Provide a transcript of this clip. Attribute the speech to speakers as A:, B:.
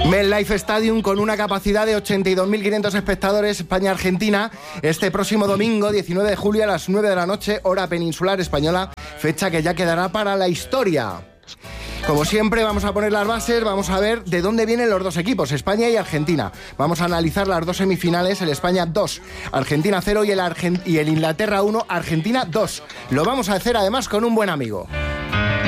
A: MetLife Stadium, con una capacidad de 82.500 espectadores, España-Argentina, este próximo domingo, 19 de julio a las 9 de la noche, hora peninsular española, fecha que ya quedará para la historia. Como siempre, vamos a poner las bases, vamos a ver de dónde vienen los dos equipos, España y Argentina. Vamos a analizar las dos semifinales, el España 2, Argentina 0 y el Inglaterra 1, Argentina 2. Lo vamos a hacer además con un buen amigo.